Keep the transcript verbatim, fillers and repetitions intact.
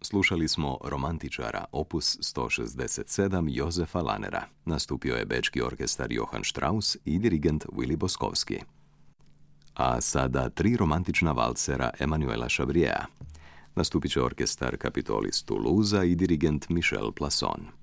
Slušali smo Romantičara, opus sto šezdeset sedam Jozefa Lanera. Nastupio je bečki orkestar Johann Strauss i dirigent Willy Boskovski. A sada tri romantična valsera Emanuela Chavriera. Nastupit će orkestar Capitolis Toulouse i dirigent Michel Plasson.